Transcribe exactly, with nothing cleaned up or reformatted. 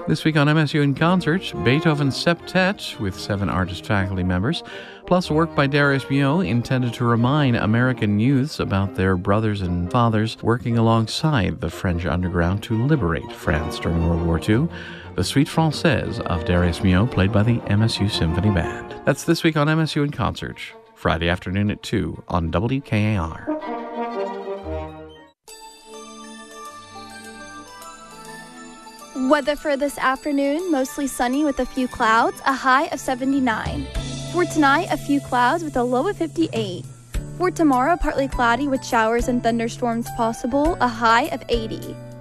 This week on M S U in Concert, Beethoven's Septet with seven artist faculty members, plus work by Darius Milhaud intended to remind American youths about their brothers and fathers working alongside the French underground to liberate France during World War Two. The Suite Française of Darius Milhaud, played by the M S U Symphony Band. That's this week on M S U in Concert, Friday afternoon at two on W K A R. Weather for this afternoon, mostly sunny with a few clouds, a high of seventy-nine. For tonight, a few clouds with a low of fifty-eight. For tomorrow, partly cloudy with showers and thunderstorms possible, a high of eighty.